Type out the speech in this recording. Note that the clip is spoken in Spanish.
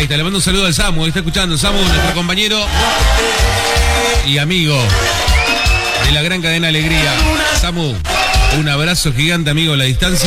Ahí está, le mando un saludo al Samu, está escuchando. Samu, nuestro compañero y amigo de la gran cadena Alegría. Samu, un abrazo gigante, amigo, a la distancia.